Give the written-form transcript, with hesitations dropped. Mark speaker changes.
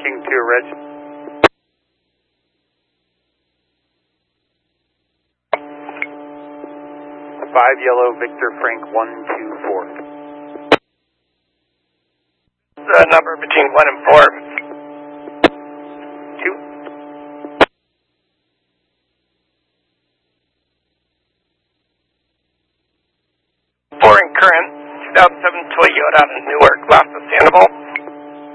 Speaker 1: King 2, Reg. 5 Yellow, Victor Frank 124.
Speaker 2: The number between 1 and 4.
Speaker 1: 2.
Speaker 2: 4 in current, 2007 Toyota out of Newark, Las Sandoval.